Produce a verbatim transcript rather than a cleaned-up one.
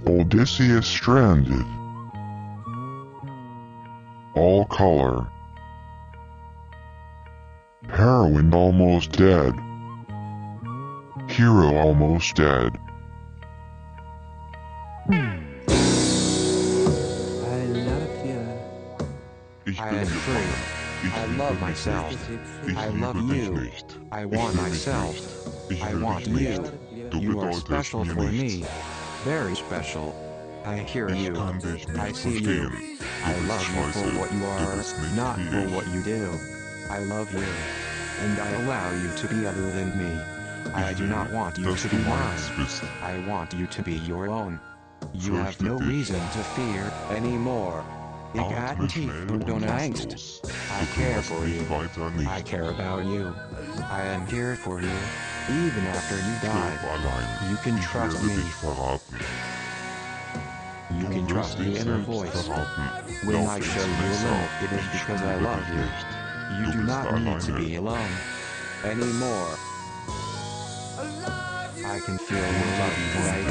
Odysseus stranded. All color. Heroine almost dead. Hero almost dead. I love you. Ich I bin am gefangen. free. Ich I liebe love mich myself. nicht. Ich I liebe love dich you. nicht. I Ich want will dich myself. nicht. Ich I will want dich you. nicht. Du You are bedeutest special mir for me. nichts. Very special. I hear Ich you. kann dich I nicht see you. verstehen. I Du bist love you scheiße. for what you Du are, bist nicht not wie for ich. what you do. I love you. And I allow you to be other than me. I Ich do will, not want you dass to du be meins mine. bist. I want you to be your own. You have Fürchte no dich. reason to fear anymore. Ik Atme had tief schnell und und ohne lass Angst. los. I Du care kümmerst for dich you. weiter I nicht. care about you. I am here for you. Even after you Stirb die. allein. You can Ich trust werde me. dich verraten. You Du can wirst trust the dich inner selbst voice. verraten. When Lauf I ins show you a Messer. limit, it is Ich because I spüre love dich you. nicht. You Du do bist not need to alleine. be alone anymore. I can feel your love right